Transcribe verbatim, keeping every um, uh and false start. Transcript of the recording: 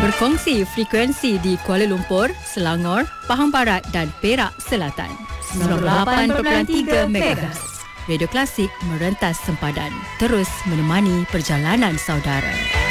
Berkongsi frekuensi di Kuala Lumpur, Selangor, Pahang Barat dan Perak Selatan. sembilan puluh lapan perpuluhan tiga megahertz. Radio Klasik merentas sempadan. Terus menemani perjalanan saudara.